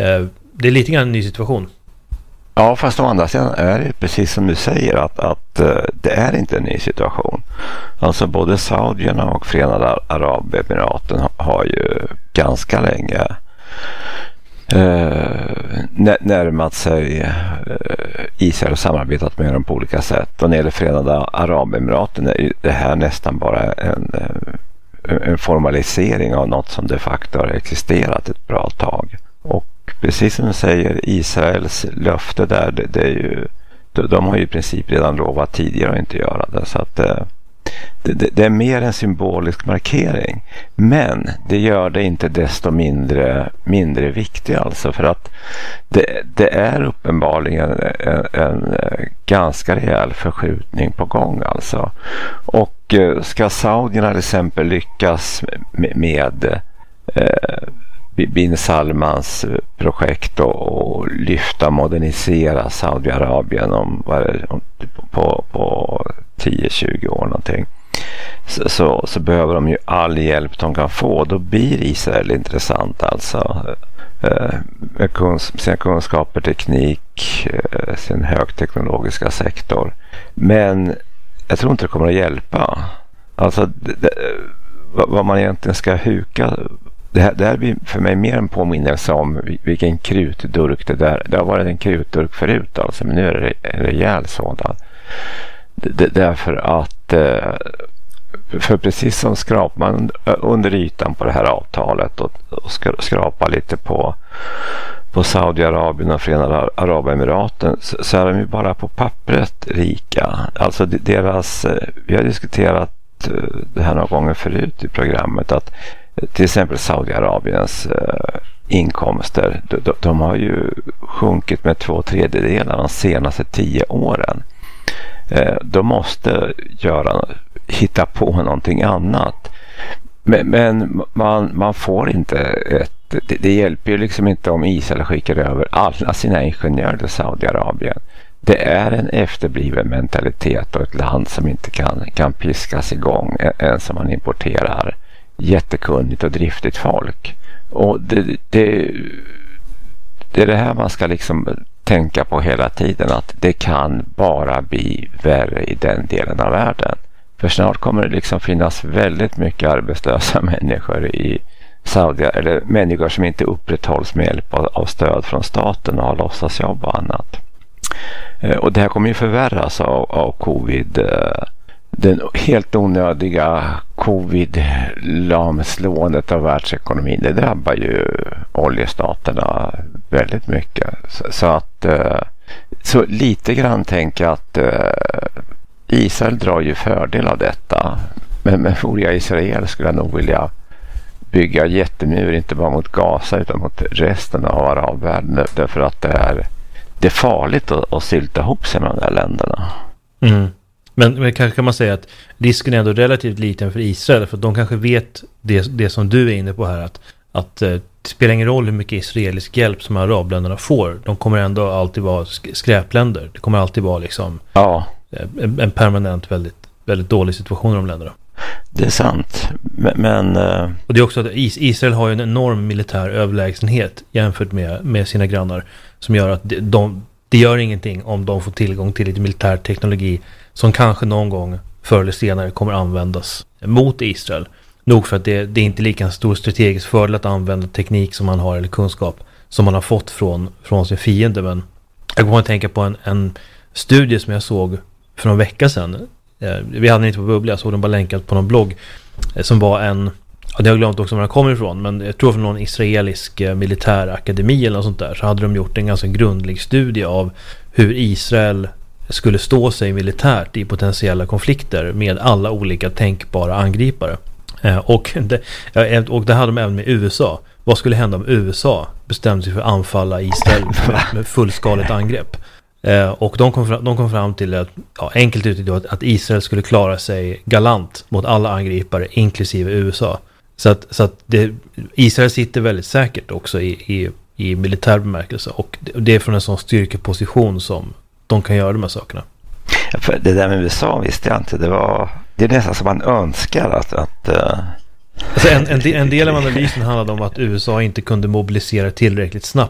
Det är lite grann en ny situation. Ja, fast å andra sidan är det precis som du säger att det är inte en ny situation. Alltså både Saudierna och Förenade Arabemiraten har ju ganska länge närmat sig Israel och samarbetat med dem på olika sätt. Och när det gäller Förenade Arabemiraten är det här nästan bara en formalisering av något som de facto har existerat ett bra tag. Och precis som du säger, Israels löfte där, det är ju, de har ju i princip redan lovat tidigare att inte göra det. Så att det är mer en symbolisk markering. Men det gör det inte desto mindre viktigt alltså, för att det är uppenbarligen en ganska rejäl förskjutning på gång alltså. Och ska Saudierna till exempel lyckas med bin Salmans projekt och lyfta, modernisera Saudiarabien på 10-20 år någonting, så behöver de ju all hjälp de kan få. Då blir Israel intressant alltså, med sina kunskaper, teknik, sin högteknologiska sektor. Men jag tror inte det kommer att hjälpa. Alltså vad man egentligen ska huka. Det här blir för mig mer en påminnelse om vilken krutdurk det där. Det har varit en krutdurk förut alltså, men nu är det en rejäl sådan. Därför att för precis som skrapar man under ytan på det här avtalet och skrapar lite på Saudiarabien och Förenade Arabemiraten, så är de ju bara på pappret rika. Alltså vi har diskuterat det här några gånger förut i programmet, att till exempel Saudiarabiens inkomster, de har ju sjunkit med 2/3 de senaste 10 åren. De måste hitta på någonting annat. Men man får inte det hjälper ju liksom inte om Israel skickar över alla sina ingenjörer till Saudiarabien. Det är en efterbliven mentalitet och ett land som inte kan piskas igång ens som man importerar jättekunnigt och driftigt folk. Och det är det här man ska liksom tänka på hela tiden, att det kan bara bli värre i den delen av världen. För snart kommer det liksom finnas väldigt mycket arbetslösa människor i Saudi, eller människor som inte upprätthålls med hjälp av stöd från staten och har låtsasjobb och annat. Och det här kommer ju förvärras av covid. Den helt onödiga covid-lamslånet av världsekonomin, det drabbar ju oljestaterna väldigt mycket. Så lite grann tänker jag att Israel drar ju fördel av detta. Men vore jag Israel skulle jag nog vilja bygga jättemur, inte bara mot Gaza utan mot resten av arabvärlden. Därför att det är farligt att sylta ihop sig med de där länderna. Mm. Men kanske kan man säga att risken är ändå relativt liten för Israel, för de kanske vet det som du är inne på här, att det spelar ingen roll hur mycket israelisk hjälp som arabländerna får. De kommer ändå alltid vara skräpländer. Det kommer alltid vara liksom en permanent väldigt, väldigt dålig situation i de länderna. Det är sant. Men och det är också att Israel har ju en enorm militär överlägsenhet jämfört med sina grannar, som gör att det gör ingenting om de får tillgång till lite militär teknologi som kanske någon gång förr eller senare kommer användas mot Israel. Nog för att det är inte lika stor strategisk fördel att använda teknik som man har, eller kunskap som man har fått från sin fiende. Men jag kommer att tänka på en studie som jag såg för någon vecka sedan. Vi hade den inte på Bubbla, jag såg den bara länkad på någon blogg som var det har jag glömt också var den kommer ifrån, men jag tror från någon israelisk militärakademi eller något sånt där, så hade de gjort en ganska grundlig studie av hur Israel skulle stå sig militärt i potentiella konflikter med alla olika tänkbara angripare. Och det hade de även med USA. Vad skulle hända om USA bestämde sig för att anfalla Israel med fullskaligt angrepp? Och de kom fram till att, enkelt uttryckt, att Israel skulle klara sig galant mot alla angripare, inklusive USA. Så att Israel sitter väldigt säkert också i militär bemärkelse, och det är från en sån styrkeposition som de kan göra de här sakerna. För det där med USA visste jag inte. Det är nästan som man önskar att alltså en del av analysen handlade om att USA inte kunde mobilisera tillräckligt snabbt